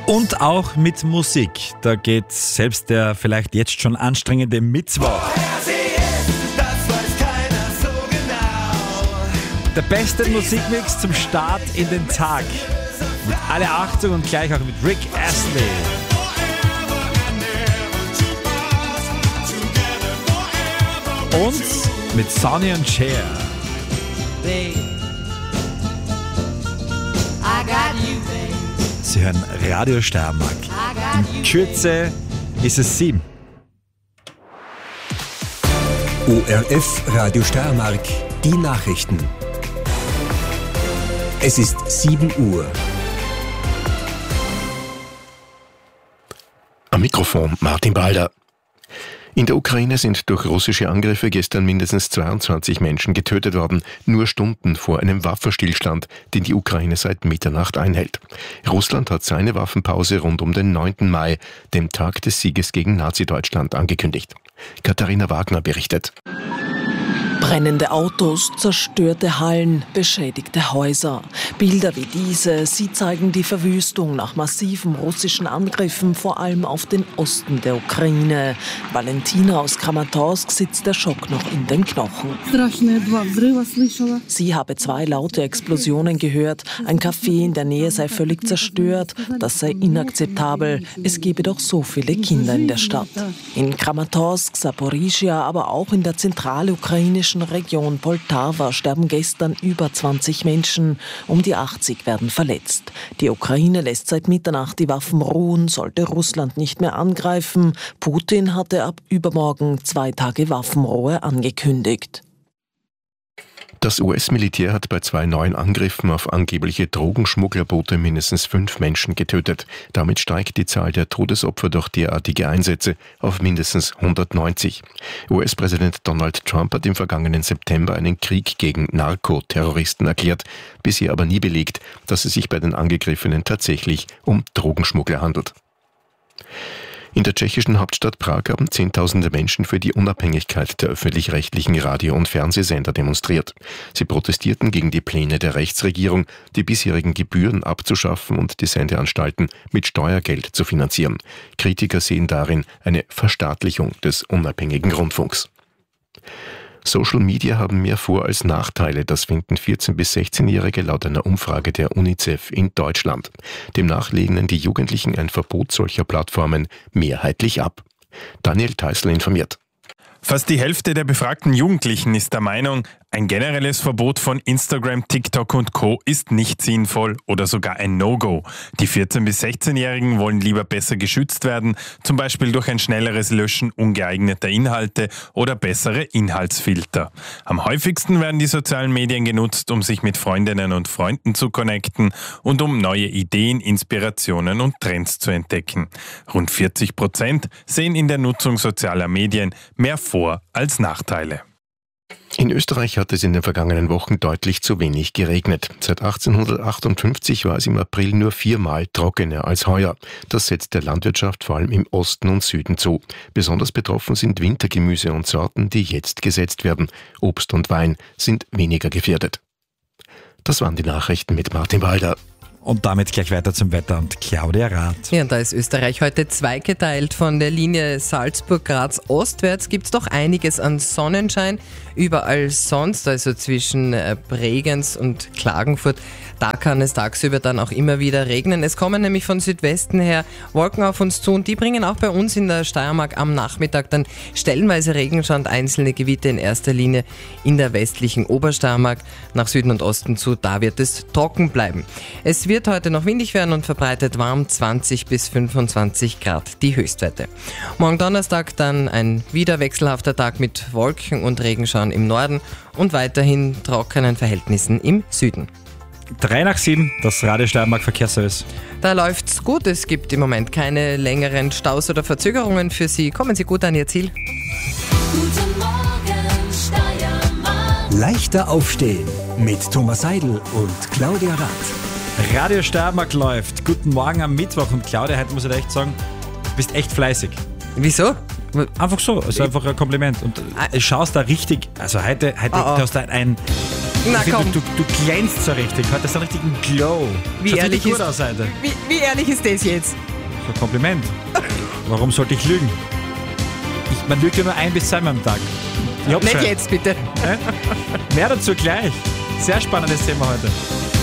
Und auch mit Musik. Da geht selbst der vielleicht jetzt schon anstrengende Mittwoch. Der beste Musikmix zum Start in den Tag. Mit alle Achtung und gleich auch mit Rick Astley. Und mit Sonny und Cher. Sie hören Radio Steiermark. In Kürze ist es 7. ORF Radio Steiermark, die Nachrichten. Es ist 7 Uhr. Am Mikrofon Martin Balder. In der Ukraine sind durch russische Angriffe gestern mindestens 22 Menschen getötet worden, nur Stunden vor einem Waffenstillstand, den die Ukraine seit Mitternacht einhält. Russland hat seine Waffenpause rund um den 9. Mai, dem Tag des Sieges gegen Nazi-Deutschland, angekündigt. Katharina Wagner berichtet. Brennende Autos, zerstörte Hallen, beschädigte Häuser. Bilder wie diese, sie zeigen die Verwüstung nach massiven russischen Angriffen, vor allem auf den Osten der Ukraine. Valentina aus Kramatorsk sitzt der Schock noch in den Knochen. Sie habe 2 laute Explosionen gehört. Ein Café in der Nähe sei völlig zerstört. Das sei inakzeptabel. Es gebe doch so viele Kinder in der Stadt. In Kramatorsk, Saporischschja, aber auch in der zentralukrainischen Region Poltawa sterben gestern über 20 Menschen. Um die 80 werden verletzt. Die Ukraine lässt seit Mitternacht die Waffen ruhen, sollte Russland nicht mehr angreifen. Putin hatte ab übermorgen 2 Tage Waffenruhe angekündigt. Das US-Militär hat bei 2 neuen Angriffen auf angebliche Drogenschmugglerboote mindestens 5 Menschen getötet. Damit steigt die Zahl der Todesopfer durch derartige Einsätze auf mindestens 190. US-Präsident Donald Trump hat im vergangenen September einen Krieg gegen Narkoterroristen erklärt, bisher aber nie belegt, dass es sich bei den Angegriffenen tatsächlich um Drogenschmuggler handelt. In der tschechischen Hauptstadt Prag haben Zehntausende Menschen für die Unabhängigkeit der öffentlich-rechtlichen Radio- und Fernsehsender demonstriert. Sie protestierten gegen die Pläne der Rechtsregierung, die bisherigen Gebühren abzuschaffen und die Sendeanstalten mit Steuergeld zu finanzieren. Kritiker sehen darin eine Verstaatlichung des unabhängigen Rundfunks. Social Media haben mehr Vor- als Nachteile, das finden 14- bis 16-Jährige laut einer Umfrage der UNICEF in Deutschland. Demnach lehnen die Jugendlichen ein Verbot solcher Plattformen mehrheitlich ab. Daniel Theißl informiert. Fast die Hälfte der befragten Jugendlichen ist der Meinung, ein generelles Verbot von Instagram, TikTok und Co. ist nicht sinnvoll oder sogar ein No-Go. Die 14- bis 16-Jährigen wollen lieber besser geschützt werden, zum Beispiel durch ein schnelleres Löschen ungeeigneter Inhalte oder bessere Inhaltsfilter. Am häufigsten werden die sozialen Medien genutzt, um sich mit Freundinnen und Freunden zu connecten und um neue Ideen, Inspirationen und Trends zu entdecken. Rund 40% sehen in der Nutzung sozialer Medien mehr Vor- als Nachteile. In Österreich hat es in den vergangenen Wochen deutlich zu wenig geregnet. Seit 1858 war es im April nur 4-mal trockener als heuer. Das setzt der Landwirtschaft vor allem im Osten und Süden zu. Besonders betroffen sind Wintergemüse und Sorten, die jetzt gesetzt werden. Obst und Wein sind weniger gefährdet. Das waren die Nachrichten mit Martin Balder. Und damit gleich weiter zum Wetter und Claudia Rath. Ja, und da ist Österreich heute zweigeteilt. Von der Linie Salzburg-Graz ostwärts gibt es doch einiges an Sonnenschein. Überall sonst, also zwischen Bregenz und Klagenfurt, da kann es tagsüber dann auch immer wieder regnen. Es kommen nämlich von Südwesten her Wolken auf uns zu und die bringen auch bei uns in der Steiermark am Nachmittag dann stellenweise Regenstand, einzelne Gebiete in erster Linie in der westlichen Obersteiermark nach Süden und Osten zu. Da wird es trocken bleiben. Es wird heute noch windig werden und verbreitet warm, 20 bis 25 Grad die Höchstwerte. Morgen Donnerstag dann ein wieder wechselhafter Tag mit Wolken und Regenschauern im Norden und weiterhin trockenen Verhältnissen im Süden. 7:03, das Radio Steiermark Verkehrsservice. Da läuft's gut, es gibt im Moment keine längeren Staus oder Verzögerungen für Sie. Kommen Sie gut an Ihr Ziel. Guten Morgen, Steiermark. Leichter aufstehen mit Thomas Seidel und Claudia Rath. Radio Steiermark läuft. Guten Morgen am Mittwoch. Und Claudia, heute muss ich dir echt sagen, du bist echt fleißig. Wieso? Einfach so, also einfach ein Kompliment. Und schaust da richtig, also heute du hast ein Na Ich finde, komm, du glänzt so richtig. Heute hast du einen richtigen Glow. Wie Schaut ehrlich richtig gut ist- aus heute. wie ehrlich ist das jetzt? So ein Kompliment. Warum sollte ich lügen? Man lügt ja nur 1 bis 2 Mal am Tag. Ich hab's Nicht schon. jetzt, bitte. Mehr dazu gleich. Sehr spannendes Thema heute.